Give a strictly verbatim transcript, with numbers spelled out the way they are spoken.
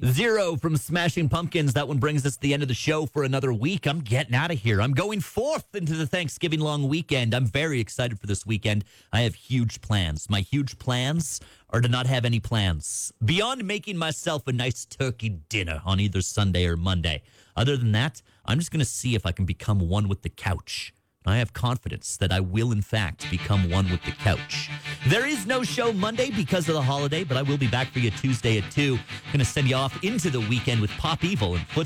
Zero from Smashing Pumpkins. That one brings us to the end of the show for another week. I'm getting out of here. I'm going forth into the Thanksgiving long weekend. I'm very excited for this weekend. I have huge plans. My huge plans are to not have any plans beyond making myself a nice turkey dinner on either Sunday or Monday. Other than that, I'm just going to see if I can become one with the couch. I have confidence that I will, in fact, become one with the couch. There is no show Monday because of the holiday, but I will be back for you Tuesday at two. Going to send you off into the weekend with Pop Evil and Foot